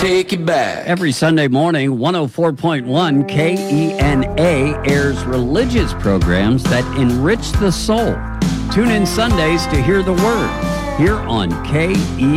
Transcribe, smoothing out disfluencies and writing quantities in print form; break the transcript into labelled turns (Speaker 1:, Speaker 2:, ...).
Speaker 1: take you back.
Speaker 2: Every Sunday morning, 104.1 KENA airs religious programs that enrich the soul. Tune in Sundays to hear the Word here on KENA.